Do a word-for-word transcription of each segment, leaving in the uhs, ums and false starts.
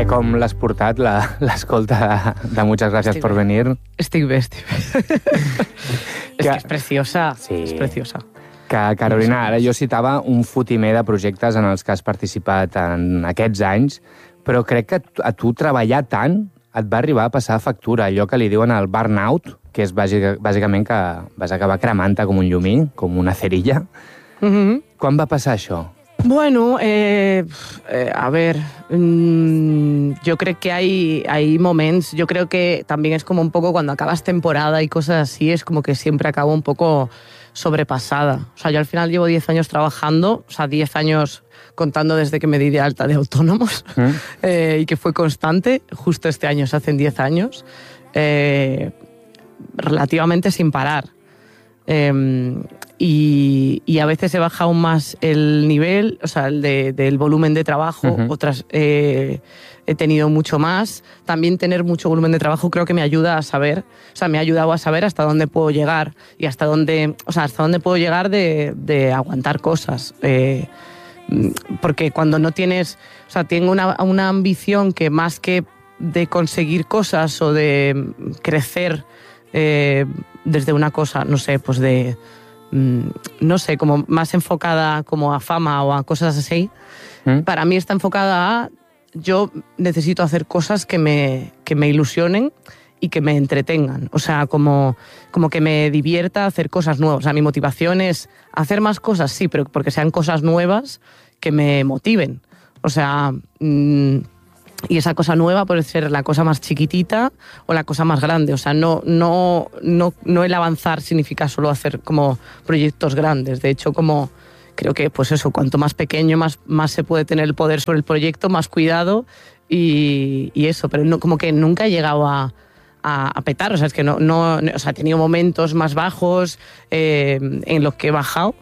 Què, com l'has portat, l'escolta de, de Muchas Gracias estic por bé. venir? Estic bé, estic bé. És que és preciosa, sí. és preciosa. Que, Carolina, ara jo citava un fotimer de projectes en els que has participat en aquests anys, però crec que a tu treballar tant et va arribar a passar factura, allò que li diuen el burnout, que és bàsic, bàsicament que vas acabar cremant-te com un llumí, com una cerilla. Mm-hmm. Quan va passar això? Bueno, eh, eh, a ver, mmm, yo creo que hay, hay momentos, yo creo que también es como un poco cuando acabas temporada y cosas así, es como que siempre acabo un poco sobrepasada. O sea, yo al final llevo diez años trabajando, o sea, diez años contando desde que me di de alta de autónomos, ¿Mm? eh, y que fue constante, justo este año se hacen diez años, eh, relativamente sin parar. Eh, y, y a veces he bajado aún más el nivel, o sea, el de, del volumen de trabajo, uh-huh. otras eh, he tenido mucho más. También tener mucho volumen de trabajo creo que me ayuda a saber, o sea, me ha ayudado a saber hasta dónde puedo llegar y hasta dónde, o sea, hasta dónde puedo llegar de, de aguantar cosas. Eh, porque cuando no tienes, o sea, tengo una, una ambición que más que de conseguir cosas o de crecer eh, desde una cosa, no sé, pues de... no sé, como más enfocada como a fama o a cosas así, ¿Mm? Para mí está enfocada a yo necesito hacer cosas que me, que me ilusionen y que me entretengan, o sea, como, como que me divierta hacer cosas nuevas. O sea, mi motivación es hacer más cosas, sí, pero porque sean cosas nuevas que me motiven, o sea... Mmm, y esa cosa nueva puede ser la cosa más chiquitita o la cosa más grande. O sea, no, no, no, no el avanzar significa solo hacer como proyectos grandes. De hecho, como creo que pues eso, cuanto más pequeño, más, más se puede tener el poder sobre el proyecto, más cuidado y, y eso. Pero no, como que nunca he llegado a, a, a petar. O sea, es que no, no, o sea, he tenido momentos más bajos eh, en los que he bajado.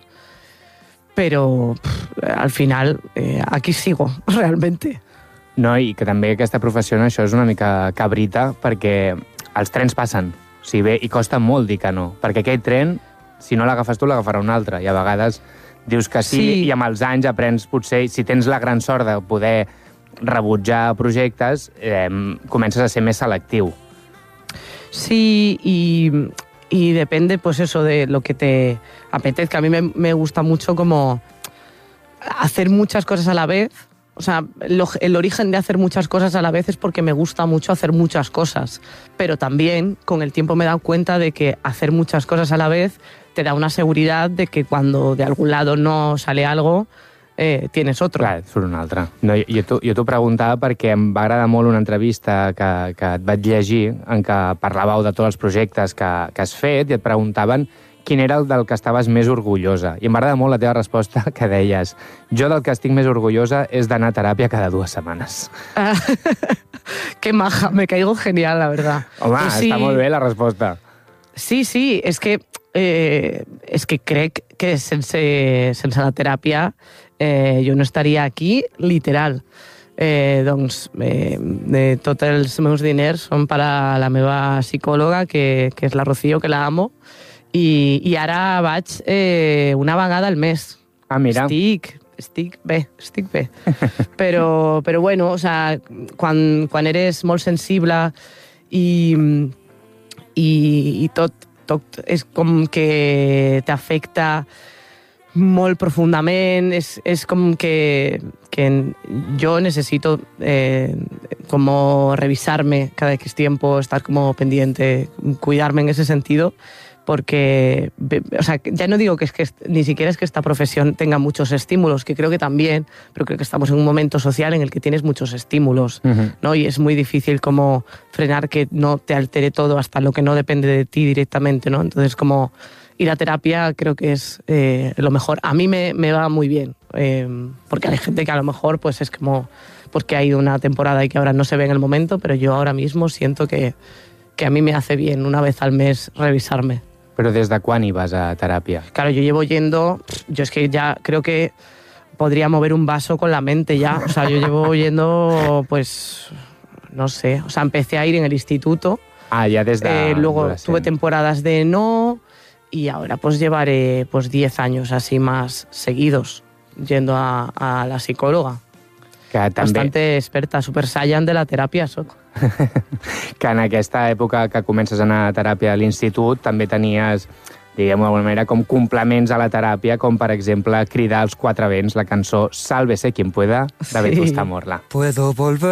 Pero pff, al final eh, aquí sigo, realmente. No, i que també aquesta professió, no, això és una mica cabrita, perquè els trens passen, o sigui, bé, i costa molt dir que no, perquè aquell tren, si no l'agafes tu, l'agafarà un altre, i a vegades dius que sí, sí, i amb els anys aprens, potser, si tens la gran sort de poder rebutjar projectes, eh, comences a ser més selectiu. Sí, y, y depende, pues eso, de lo que te apetezca. A mí me, me gusta mucho como hacer muchas cosas a la vez. O sea, lo, el origen de hacer muchas cosas a la vez es porque me gusta mucho hacer muchas cosas. Pero también, con el tiempo me he dado cuenta de que hacer muchas cosas a la vez te da una seguridad de que cuando de algún lado no sale algo, eh, tienes otro. Clar, surt un altre. No, jo jo t'ho preguntava perquè em va agradar molt una entrevista que, que et vaig llegir en què parlàveu de tots els projectes que, que has fet i et preguntaven quin era el del que estaves més orgullosa. I em va agradar molt la teva resposta, que deies jo del que estic més orgullosa és d'anar a teràpia cada dues setmanes. Ah, qué maja, me caigo genial, la verdad. Home, pues sí, està molt bé la resposta. Sí, sí, és que, eh, és que crec que sense, sense la teràpia eh, jo no estaria aquí, literal. Eh, doncs eh, de tots els meus diners són per a la meva psicòloga, que, que és la Rocío, que la amo, I, i ara vaig eh, una vegada al mes. Ah, mira. Estic, estic bé, estic bé. Però, però bueno, o sea, quan, quan eres molt sensible i, i, i tot, tot és com que t'afecta molt profundament, és, és com que, que yo necesito eh, como revisarme cada X tiempo, estar como pendiente, cuidarme en ese sentido. Porque, o sea, ya no digo que es que ni siquiera es que esta profesión tenga muchos estímulos, que creo que también, pero creo que estamos en un momento social en el que tienes muchos estímulos, uh-huh. ¿no? Y es muy difícil como frenar que no te altere todo hasta lo que no depende de ti directamente, ¿no? Entonces, como ir a terapia creo que es eh, lo mejor. A mí me, me va muy bien, eh, porque hay gente que a lo mejor pues es como porque ha ido una temporada y que ahora no se ve en el momento, pero yo ahora mismo siento que, que a mí me hace bien una vez al mes revisarme. Però des de quan hi vas a teràpia? Claro, yo llevo yendo... Yo es que ya creo que podría mover un vaso con la mente ya. O sea, yo llevo yendo, pues... No sé. O sea, empecé a ir en el instituto. Ah, ya desde... Eh, luego tuve temporadas de no... Y ahora pues llevaré pues diez años así más seguidos yendo a, a la psicóloga. Que també... Bastante experta, super saiyan de la teràpia soc. Que en aquesta època que comences a anar a teràpia a l'institut també tenies, diguem-ho d'alguna manera, com complements a la teràpia, com per exemple cridar als quatre vents la cançó Sálvese quien pueda, de Vetusta Morla. Puedo volver